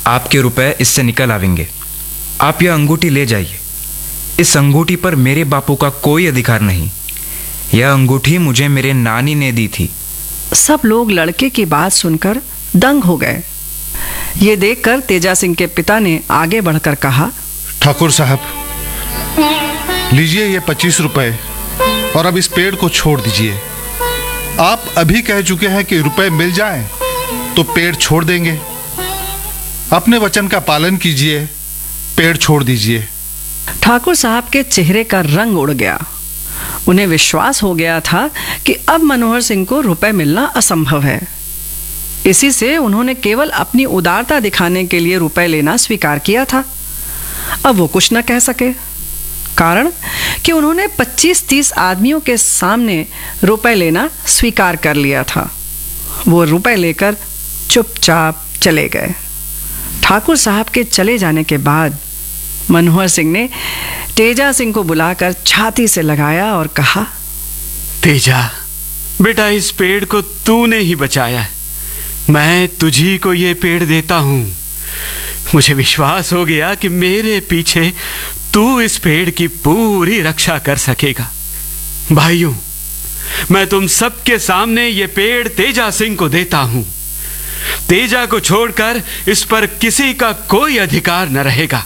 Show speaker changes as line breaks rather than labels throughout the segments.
आपके रुपए इससे निकल आवेंगे। आप यह अंगूठी ले जाइए। इस अंगूठी पर मेरे बापू का कोई अधिकार नहीं। यह अंगूठी मुझे मेरे नानी ने दी थी।
सब लोग लड़के की बात सुनकर दंग हो गए। ये देखकर तेजा सिंह के पिता ने आगे बढ़कर कहा,
ठाकुर साहब, लीजिए ये 25 रुपए और अब इस पेड़ को छोड़ दीजिए। आप अभी कह चुके हैं कि रुपए मिल जाएं तो पेड़ छोड़ देंगे। अपने वचन का पालन कीजिए, पेड़ छोड़ दीजिए।
ठाकुर साहब के चेहरे का रंग उड़ गया। उन्हें विश्वास हो गया था कि अब मनोहर सिंह को रुपए मिलना असंभव है। इसी से उन्होंने केवल अपनी उदारता दिखाने के लिए रुपए लेना स्वीकार किया था। अब वो कुछ न कह सके, कारण कि उन्होंने 25-30 आदमियों के सामने रुपए लेना स्वीकार कर लिया था। वो रुपए लेकर चुपचाप चले गए। ठाकुर साहब के चले जाने के बाद मनोहर सिंह ने तेजा सिंह को बुलाकर छाती से लगाया और कहा,
तेजा बेटा, इस पेड़ को तूने ही बचाया है। मैं तुझी को ये पेड़ देता हूं। मुझे विश्वास हो गया कि मेरे पीछे तू इस पेड़ की पूरी रक्षा कर सकेगा। भाइयों, मैं तुम सबके सामने ये पेड़ तेजा सिंह को देता हूं। तेजा को छोड़कर इस पर किसी का कोई अधिकार न रहेगा।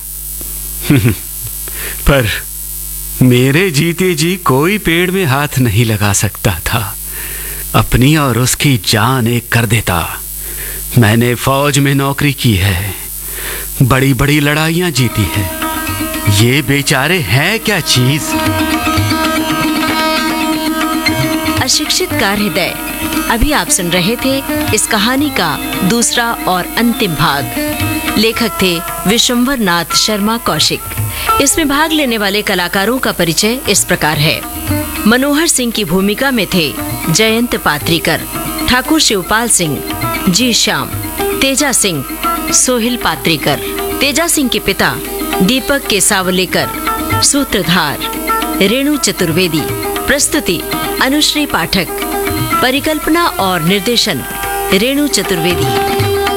पर मेरे जीते जी कोई पेड़ में हाथ नहीं लगा सकता था। अपनी और उसकी जान एक कर देता। मैंने फौज में नौकरी की है, बड़ी बड़ी लड़ाइयां जीती हैं। ये बेचारे हैं क्या चीज।
अशिक्षित का हृदय। अभी आप सुन रहे थे इस कहानी का दूसरा और अंतिम भाग। लेखक थे विशंभर नाथ शर्मा कौशिक। इसमें भाग लेने वाले कलाकारों का परिचय इस प्रकार है। मनोहर सिंह की भूमिका में थे जयंत पात्रीकर, ठाकुर शिवपाल सिंह, जी श्याम, तेजा सिंह, सोहिल पात्रीकर, तेजा सिंह के पिता दीपक केसावलेकर, सूत्रधार रेणु चतुर्वेदी, प्रस्तुति अनुश्री पाठक, परिकल्पना और निर्देशन रेणु चतुर्वेदी।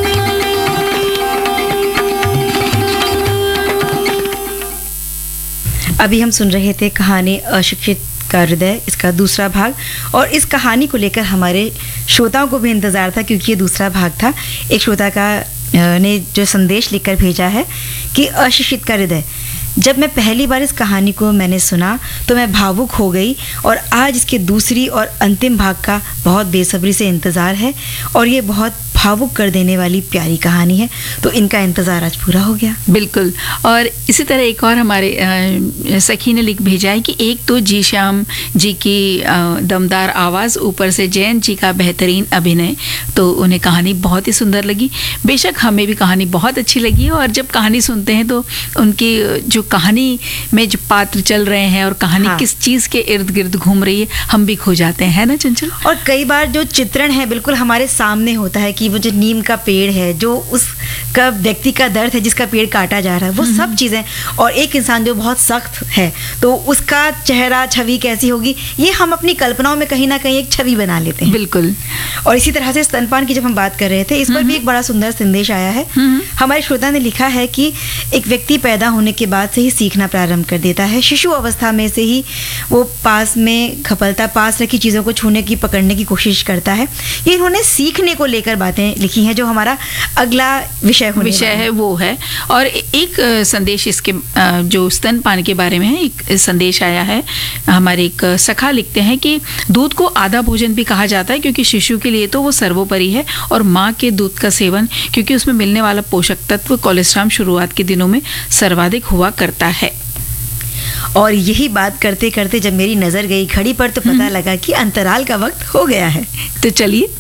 अभी हम सुन रहे थे कहानी अशिक्षित का हृदय, इसका दूसरा भाग। और इस कहानी को लेकर हमारे श्रोताओं को भी इंतज़ार था, क्योंकि ये दूसरा भाग था। एक श्रोता ने जो संदेश लिखकर भेजा है कि अशिक्षित का हृदय, जब मैं पहली बार इस कहानी को मैंने सुना तो मैं भावुक हो गई, और आज इसके दूसरी और अंतिम भाग का बहुत बेसब्री से इंतज़ार है। और ये बहुत भावुक कर देने वाली प्यारी कहानी है, तो इनका इंतज़ार आज पूरा हो गया।
बिल्कुल। और इसी तरह एक और हमारे सखी ने लिख भेजा है कि एक तो जी श्याम जी की दमदार आवाज़, ऊपर से जयंत जी का बेहतरीन अभिनय, तो उन्हें कहानी बहुत ही सुंदर लगी। बेशक हमें भी कहानी बहुत अच्छी लगी, और जब कहानी सुनते हैं तो उनकी जो कहानी में जो पात्र चल रहे हैं और कहानी किस चीज़ के इर्द गिर्द घूम रही है, हम भी खो जाते हैं, है ना चंचल।
और कई बार जो चित्रण है बिल्कुल हमारे सामने होता है कि वो जो नीम का पेड़ है, जो उसका व्यक्ति का दर्द है जिसका पेड़ काटा जा रहा है, वो सब चीज़ें, और एक इंसान जो बहुत सख्त है तो उसका चेहरा छवि कैसी होगी, ये हम अपनी कल्पनाओं में कहीं ना कहीं एक छवि बना लेते हैं।
बिल्कुल।
और इसी तरह से स्तनपान की जब हम बात कर रहे थे, इस पर भी एक बड़ा सुंदर संदेश आया है। हमारे श्रोता ने लिखा है कि एक व्यक्ति पैदा होने के बाद से ही सीखना प्रारंभ कर देता है। शिशु अवस्था में से ही वो पास में खपलता, पास रखी चीज़ों को छूने की, पकड़ने की कोशिश करता है। ये इन्होंने सीखने को लेकर बातें लिखी हैं, जो हमारा अगला विषय
है वो है। और एक संदेश इसके जो स्तनपान के बारे में है, एक संदेश आया है। हमारे एक सखा लिखते हैं कि दूध को आधा भोजन भी कहा जाता है, क्योंकि शिशु के लिए तो वो सर्वोपरि है। और माँ के दूध का सेवन, क्योंकि उसमें मिलने वाला पोषक तत्व कोलेस्ट्रॉल शुरुआत के दिनों में सर्वाधिक हुआ करता है।
और यही बात करते करते जब मेरी नज़र गई घड़ी पर, तो पता लगा कि अंतराल का वक्त हो गया है।
तो चलिए